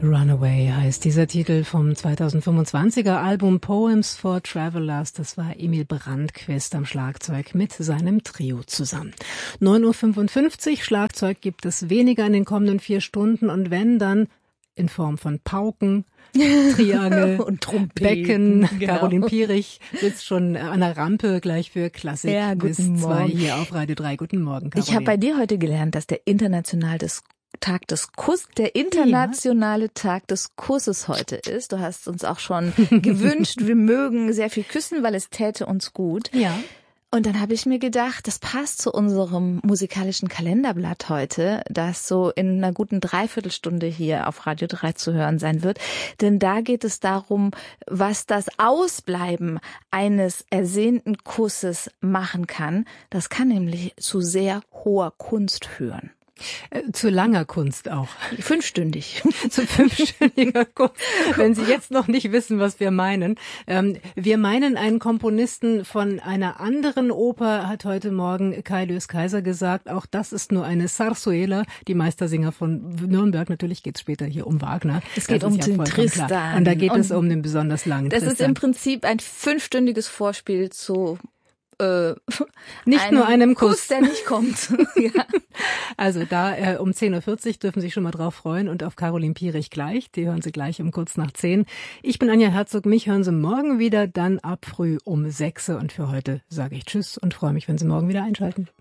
Runaway heißt dieser Titel vom 2025er Album Poems for Travelers. Das war Emil Brandquist am Schlagzeug mit seinem Trio zusammen. 9:55 Uhr, Schlagzeug gibt es weniger in den kommenden 4 Stunden und wenn, dann in Form von Pauken, Triangel und Trompeten. Becken. Genau. Caroline Pierich sitzt schon an der Rampe gleich für Klassik Ja, bis 2 hier auf Radio 3. Guten Morgen, Caroline. Ich habe bei dir heute gelernt, dass der internationale Tag des Kusses heute ist. Du hast uns auch schon gewünscht, wir mögen sehr viel küssen, weil es täte uns gut. Ja. Und dann habe ich mir gedacht, das passt zu unserem musikalischen Kalenderblatt heute, das so in einer guten Dreiviertelstunde hier auf Radio 3 zu hören sein wird. Denn da geht es darum, was das Ausbleiben eines ersehnten Kusses machen kann. Das kann nämlich zu sehr hoher Kunst führen. Zu langer Kunst auch. 5-stündig. Zu 5-stündiger Kunst. Wenn Sie jetzt noch nicht wissen, was wir meinen. Wir meinen einen Komponisten von einer anderen Oper, hat heute Morgen Kai Lös Kaiser gesagt. Auch das ist nur eine Zarzuela, die Meistersinger von Nürnberg. Natürlich geht es später hier um Wagner. Es geht um den Tristan. Klar. Und da geht es um den besonders langen Das Tristan. ist im Prinzip ein 5-stündiges Vorspiel zu nicht nur einem Kuss, der nicht kommt. Ja. Also da um 10:40 Uhr dürfen Sie sich schon mal drauf freuen und auf Caroline Pierich gleich. Die hören Sie gleich um kurz nach 10. Ich bin Anja Herzog, mich hören Sie morgen wieder, dann ab früh um 6 Uhr. Und für heute sage ich Tschüss und freue mich, wenn Sie morgen wieder einschalten.